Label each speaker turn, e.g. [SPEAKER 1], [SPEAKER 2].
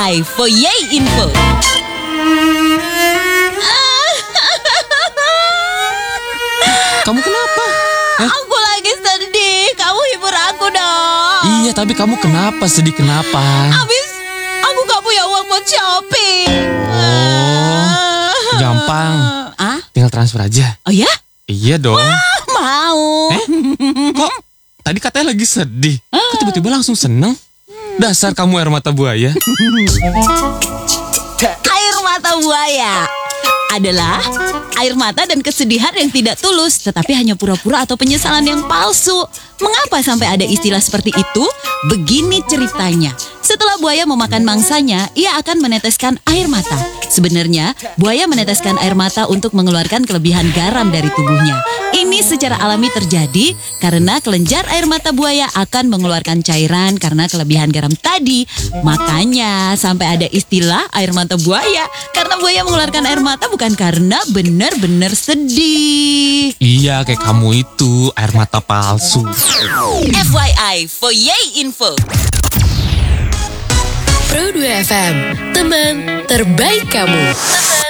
[SPEAKER 1] FYI for Yay Info.
[SPEAKER 2] Kamu kenapa?
[SPEAKER 1] Aku lagi sedih, kamu hibur aku dong.
[SPEAKER 2] Iya, tapi kamu kenapa? Sedih kenapa?
[SPEAKER 1] Habis aku gak punya uang buat shopping.
[SPEAKER 2] Gampang.
[SPEAKER 1] Ah?
[SPEAKER 2] Tinggal transfer aja.
[SPEAKER 1] Oh ya?
[SPEAKER 2] Iya dong.
[SPEAKER 1] Mau.
[SPEAKER 2] Kok tadi katanya lagi sedih? Kok tiba-tiba langsung seneng? Dasar kamu air mata buaya.
[SPEAKER 1] Air mata buaya adalah air mata dan kesedihan yang tidak tulus, tetapi hanya pura-pura atau penyesalan yang palsu. Mengapa sampai ada istilah seperti itu? Begini ceritanya. Setelah buaya memakan mangsanya, ia akan meneteskan air mata. Sebenarnya, buaya meneteskan air mata untuk mengeluarkan kelebihan garam dari tubuhnya. Ini secara alami terjadi karena kelenjar air mata buaya akan mengeluarkan cairan karena kelebihan garam tadi. Makanya sampai ada istilah air mata buaya. Karena buaya mengeluarkan air mata bukan karena benar-benar sedih.
[SPEAKER 2] Iya, kayak kamu itu air mata palsu.
[SPEAKER 1] FYI for Yay Info.
[SPEAKER 3] Pro 2 FM, teman terbaik kamu.